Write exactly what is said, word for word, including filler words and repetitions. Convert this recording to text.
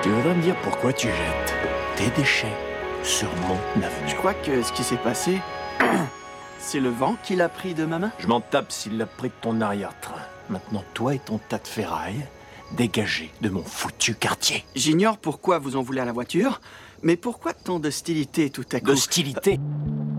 Tu voudrais me dire pourquoi tu jettes tes déchets sur mon avenue? Je crois que ce qui s'est passé, c'est le vent qui l'a pris de ma main. Je m'en tape s'il l'a pris de ton arrière-train. Maintenant, toi et ton tas de ferraille, dégagez de mon foutu quartier. J'ignore pourquoi vous en voulez à la voiture, mais pourquoi tant d'hostilité tout à coup? D'hostilité?